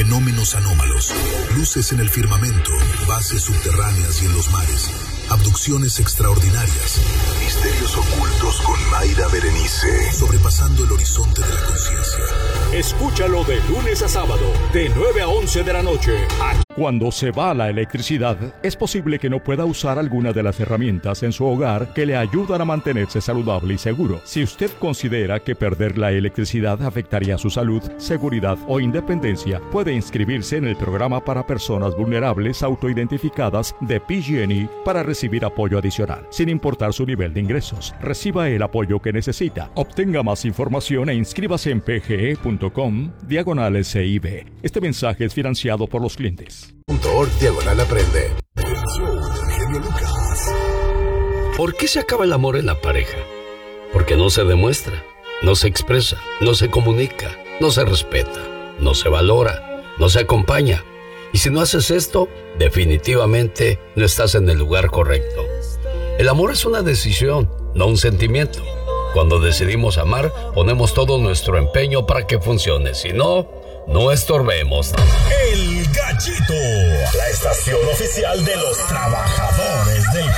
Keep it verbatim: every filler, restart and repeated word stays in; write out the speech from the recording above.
fenómenos anómalos, luces en el firmamento, bases subterráneas y en los mares, abducciones extraordinarias, misterios ocultos con Mayra Berenice, sobrepasando el horizonte de la conciencia. Escúchalo de lunes a sábado, de nueve a once de la noche. Cuando se va la electricidad, es posible que no pueda usar alguna de las herramientas en su hogar que le ayudan a mantenerse saludable y seguro. Si usted considera que perder la electricidad afectaría su salud, seguridad o independencia, puede inscribirse en el programa para personas vulnerables autoidentificadas de P G and E para recibir apoyo adicional, sin importar su nivel de ingresos. Reciba el apoyo que necesita. Obtenga más información e inscríbase en pge.com diagonal SIB. Este mensaje es financiado por los clientes. .org diagonal aprende. ¿Por qué se acaba el amor en la pareja? Porque no se demuestra, no se expresa, no se comunica, no se respeta, no se valora, no se acompaña. Y si no haces esto, definitivamente no estás en el lugar correcto. El amor es una decisión, no un sentimiento. Cuando decidimos amar, ponemos todo nuestro empeño para que funcione. Si no, no estorbemos. El Gallito, la estación oficial de los trabajadores del